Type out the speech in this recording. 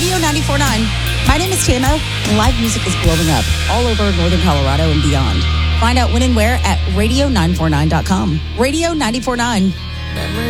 Radio 94.9. My name is Tamo, and live music is blowing up all over northern Colorado and beyond. Find out when and where at radio949.com. Radio 94.9.